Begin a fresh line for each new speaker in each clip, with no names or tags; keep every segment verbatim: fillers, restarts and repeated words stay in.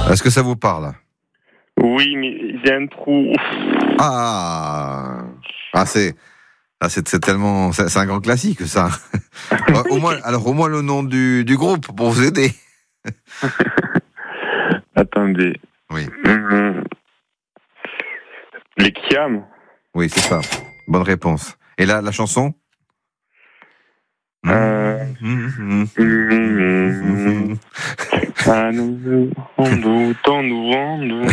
Est-ce que ça vous parle?
Oui, mais il y a un trou.
Ah, ah c'est, ah c'est, c'est tellement, c'est, c'est un grand classique ça. au moins, alors au moins le nom du, du groupe pour vous aider.
Attendez.
Oui.
Mmh. Les Kiam.
Oui, c'est ça. Bonne réponse. Et là, la chanson?
Euh... Mmh. Mmh. Ah, nous, on nous, on nous, on nous.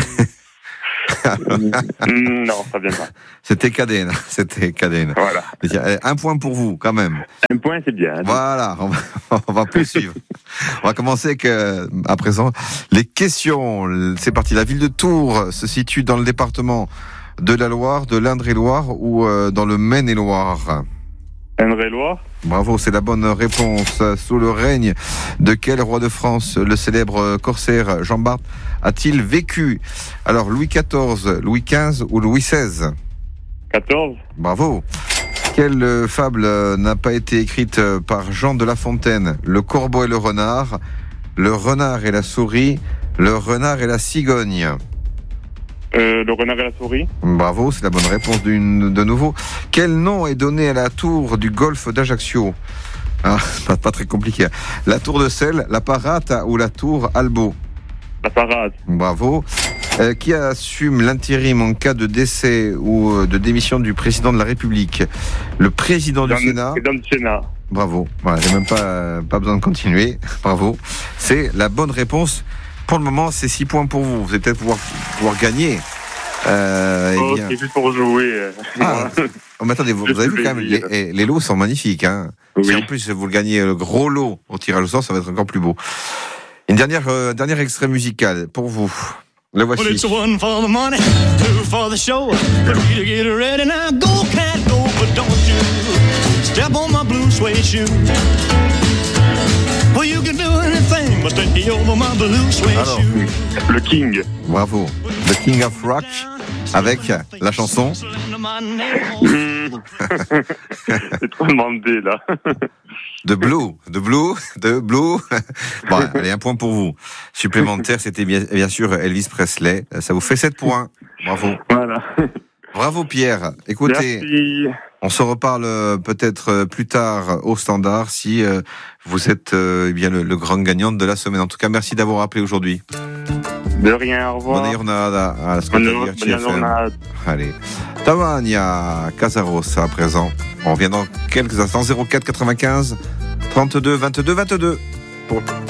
Non, ça vient pas.
C'était Cadena, c'était Cadena.
Voilà.
Un point pour vous, quand même.
Un point, c'est bien.
Voilà, on va, on va poursuivre. On va commencer avec, euh, à présent, les questions. C'est parti. La ville de Tours se situe dans le département de la Loire, de l'Indre-et-Loire ou euh, dans le Maine-et-Loire?
Indre-et-Loire.
Bravo, c'est la bonne réponse. Sous le règne de quel roi de France le célèbre corsaire Jean Bart a-t-il vécu? Alors, Louis quatorze, Louis quinze ou Louis seize?
quatorze.
Bravo. Quelle fable n'a pas été écrite par Jean de La Fontaine? Le corbeau et le renard, le renard et la souris, le renard et la cigogne.
Euh, le renard et la souris.
Bravo, c'est la bonne réponse d'une, de nouveau. Quel nom est donné à la tour du golfe d'Ajaccio? Ah, pas, pas très compliqué. La tour de Selle, la Parate ou la tour Albo?
La Parade.
Bravo. Euh, qui assume l'intérim en cas de décès ou de démission du président de la République? Le président du
Dans
Sénat.
Le président du Sénat.
Bravo. Voilà, j'ai même pas, pas besoin de continuer. Bravo. C'est la bonne réponse. Pour le moment, c'est six points pour vous. Vous allez peut-être pouvoir, pouvoir gagner. Euh,
oh,
eh bien...
c'est juste pour jouer.
Ah, oh, mais attendez, vous, vous avez vu quand même, les, les lots sont magnifiques. Hein.
Oui.
Si en plus vous le gagnez le gros lot au tirage au sort, ça va être encore plus beau. Une dernière, euh, dernier extrait musical pour vous. Le voici.
Well, it's one for the money, two for the show. Three to get ready now. Go, cat, go, but don't you step on my blue suede shoe. Well, you can do anything but take over my blue suede
Alors,
shoe.
Le King.
Bravo. The King of Rock avec la chanson.
C'est trop demandé là.
De Blue, de Blue, de Blue. Bon, allez, un point pour vous. Supplémentaire, c'était bien, bien sûr Elvis Presley. Ça vous fait sept points. Bravo.
Voilà.
Bravo Pierre. Écoutez,
merci.
On se reparle peut-être plus tard au standard si vous êtes eh bien le, le grand gagnant de la semaine. En tout cas, merci d'avoir appelé aujourd'hui.
De rien, au revoir.
Buona giornata à
Bonne journée.
Allez. Tavania Casaros à présent. On revient dans quelques instants. zéro quatre quatre-vingt-quinze trente-deux vingt-deux vingt-deux. Pour...